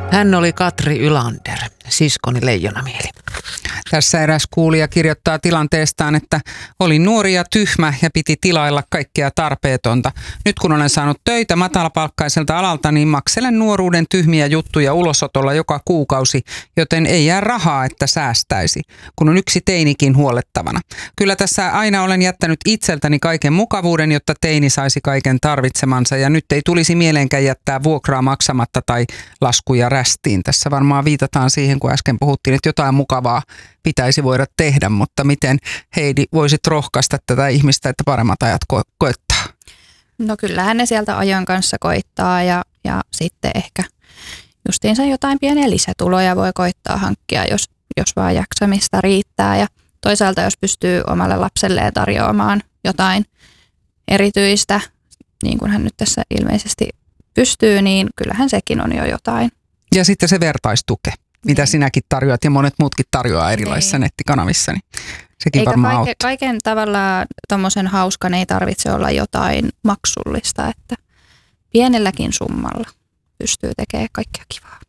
Hän oli Katri Ylander, siskoni Leijonamieli. Tässä eräs kuulija kirjoittaa tilanteestaan, että olin nuori ja tyhmä ja piti tilailla kaikkea tarpeetonta. Nyt kun olen saanut töitä matalapalkkaiselta alalta, niin makselen nuoruuden tyhmiä juttuja ulosotolla joka kuukausi, joten ei jää rahaa, että säästäisi, kun on yksi teinikin huolettavana. Kyllä tässä aina olen jättänyt itseltäni kaiken mukavuuden, jotta teini saisi kaiken tarvitsemansa, ja nyt ei tulisi mieleenkään jättää vuokraa maksamatta tai laskuja rästiin. Tässä varmaan viitataan siihen, kun äsken puhuttiin, että jotain mukavaa pitäisi voida tehdä, mutta miten Heidi voisit rohkaista tätä ihmistä, että paremmat ajat koettaa? No kyllähän ne sieltä ajan kanssa koittaa ja sitten ehkä justiinsa jotain pieniä lisätuloja voi koittaa hankkia, jos vaan jaksamista riittää. Ja toisaalta jos pystyy omalle lapselleen tarjoamaan jotain erityistä, niin kuin hän nyt tässä ilmeisesti pystyy, niin kyllähän sekin on jo jotain. Ja sitten se vertaistuke, mitä sinäkin tarjoat ja monet muutkin tarjoaa erilaisissa nettikanavissa, niin sekin eikä varmaan auttaa. Kaiken tavalla tommosen hauskan ei tarvitse olla jotain maksullista, että pienelläkin summalla pystyy tekemään kaikkea kivaa.